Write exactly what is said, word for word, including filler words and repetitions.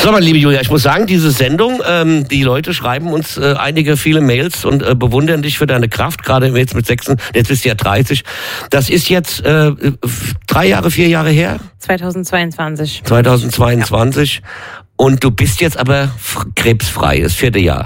So, meine liebe Julia, ich muss sagen, diese Sendung, ähm, die Leute schreiben uns äh, einige, viele Mails und äh, bewundern dich für deine Kraft, gerade jetzt mit sechs, jetzt bist du ja dreißig. Das ist jetzt äh, drei Jahre, vier Jahre her? zweitausendzweiundzwanzig. zweitausendzweiundzwanzig. Ja. Und du bist jetzt aber krebsfrei, das vierte Jahr.